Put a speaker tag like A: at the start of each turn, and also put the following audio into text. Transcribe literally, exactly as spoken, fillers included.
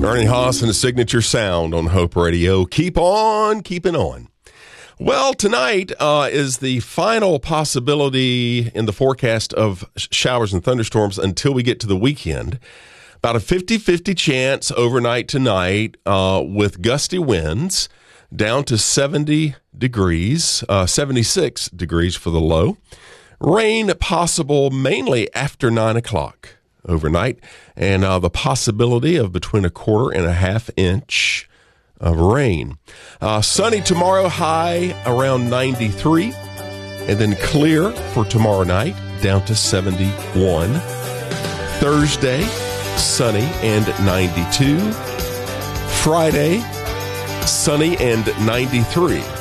A: Ernie Haas and the Signature Sound on Hope Radio. Keep on keeping on. Well, tonight uh, is the final possibility in the forecast of showers and thunderstorms until we get to the weekend. About a fifty-fifty chance overnight tonight uh, with gusty winds down to seventy degrees, uh, seventy-six degrees for the low. Rain possible mainly after nine o'clock overnight, and uh, the possibility of between a quarter and a half inch of rain. Uh, sunny tomorrow, high around ninety-three, and then clear for tomorrow night, down to seventy-one. Thursday, sunny and ninety-two. Friday, sunny and ninety-three.